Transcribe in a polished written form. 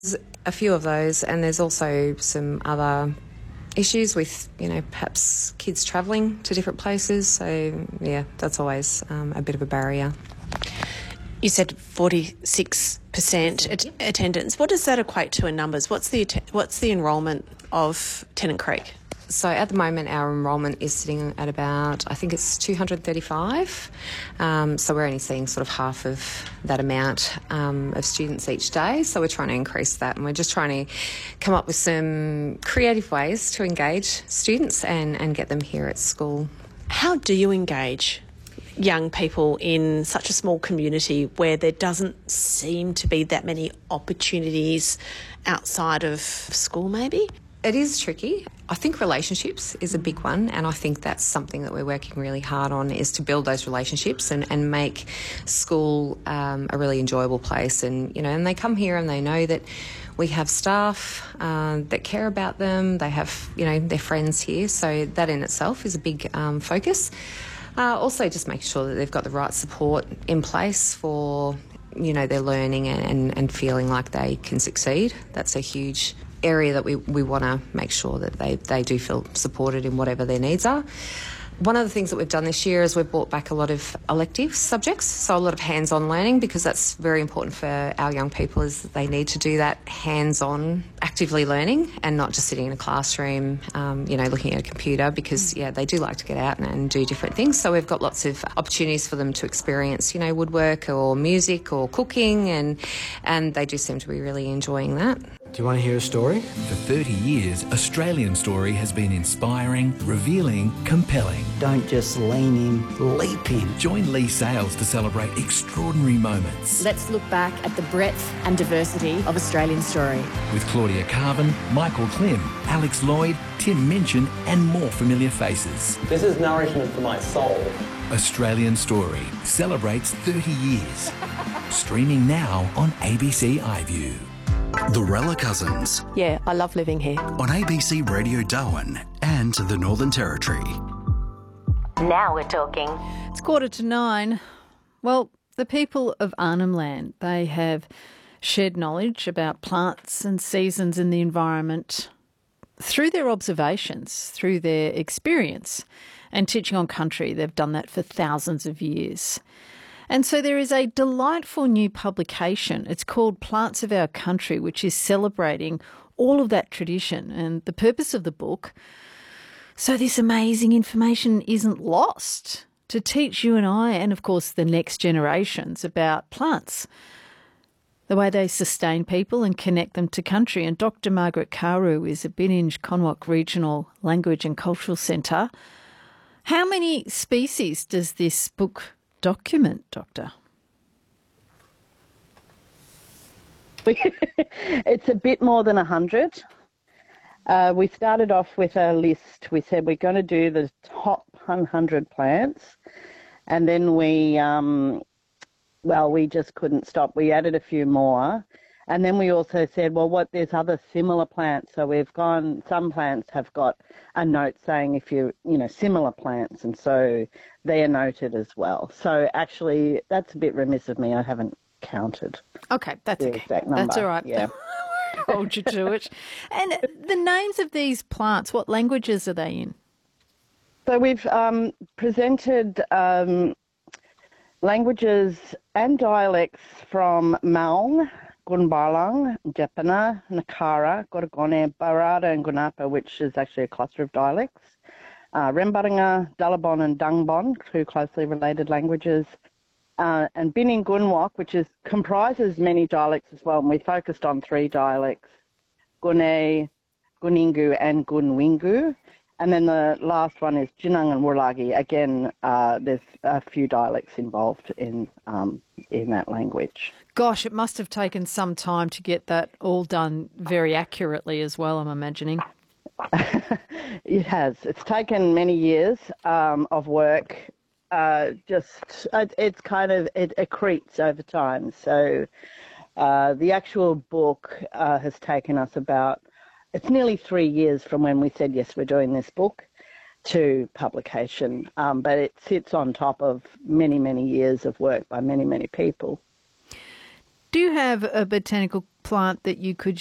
There's a few of those, and there's also some other issues with, perhaps kids travelling to different places. So, yeah, that's always a bit of a barrier. You said 46% attendance. What does that equate to in numbers? What's the enrolment of Tennant Creek? So at the moment our enrolment is sitting at about, I think it's 235. So we're only seeing sort of half of that amount of students each day. So we're trying to increase that, and we're just trying to come up with some creative ways to engage students and get them here at school. How do you engage young people in such a small community where there doesn't seem to be that many opportunities outside of school maybe? It is tricky. I think relationships is a big one, and I think that's something that we're working really hard on, is to build those relationships and make school a really enjoyable place. And, and they come here and they know that we have staff that care about them. They have, their friends here. So that in itself is a big focus. Also just making sure that they've got the right support in place for, their learning and feeling like they can succeed. That's a huge area that we want to make sure that they do feel supported in whatever their needs are. One of the things that we've done this year is we've brought back a lot of elective subjects, so a lot of hands-on learning, because that's very important for our young people, is that they need to do that hands-on, actively learning, and not just sitting in a classroom, looking at a computer, because, they do like to get out and do different things. So we've got lots of opportunities for them to experience, woodwork or music or cooking, and they do seem to be really enjoying that. Do you want to hear a story? For 30 years, Australian Story has been inspiring, revealing, compelling. Don't just lean in, leap in. Join Lee Sales to celebrate extraordinary moments. Let's look back at the breadth and diversity of Australian Story. With Claudia Carvin, Michael Klim, Alex Lloyd, Tim Minchin and more familiar faces. This is nourishment for my soul. Australian Story celebrates 30 years. Streaming now on ABC iView. The Rella Cousins. Yeah, I love living here. On ABC Radio Darwin and the Northern Territory. Now we're talking. It's 8:45. Well, the people of Arnhem Land, they have shared knowledge about plants and seasons in the environment through their observations, through their experience, and teaching on country. They've done that for thousands of years. And so there is a delightful new publication. It's called Plants of Our Country, which is celebrating all of that tradition. And the purpose of the book, so this amazing information isn't lost, to teach you and I, and of course the next generations, about plants, the way they sustain people and connect them to country. And Dr. Margaret Carew is at Binninge Conwoc Regional Language and Cultural Centre. How many species does this book document, Doctor? It's a bit more than 100. We started off with a list. We said we're going to do the top 100 plants, and then we just couldn't stop. We added a few more, and then we also said, there's other similar plants. So we've gone, some plants have got a note saying similar plants, and so they are noted as well. So actually, that's a bit remiss of me. I haven't counted. Okay, that's okay. Exact number. That's all right. Yeah. Hold you to it. And the names of these plants, what languages are they in? So we've presented languages and dialects from Maung, Gunbalang, Japana, Nakara, Gorgone, Barada and Gunapa, which is actually a cluster of dialects, Rembaranga, Dalabon and Dungbon, two closely related languages, and Binning Gunwok, which comprises many dialects as well, and we focused on 3 dialects, Gune, Guningu and Gunwingu. And then the last one is Jinang and Wurlagi. Again, there's a few dialects involved in that language. Gosh, it must have taken some time to get that all done very accurately as well, I'm imagining. It has. It's taken many years of work. It accretes over time. So the actual book has taken us it's nearly 3 years from when we said, yes, we're doing this book, to publication. But it sits on top of many, many years of work by many, many people. Do you have a botanical plant that you could